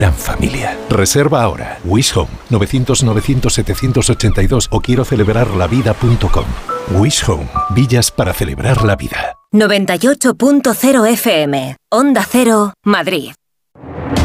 gran familia. Reserva ahora. Wish Home, 900-900-782 o quiero celebrarlavida.com. Wish Home, villas para celebrar la vida. 98.0 FM, Onda Cero, Madrid.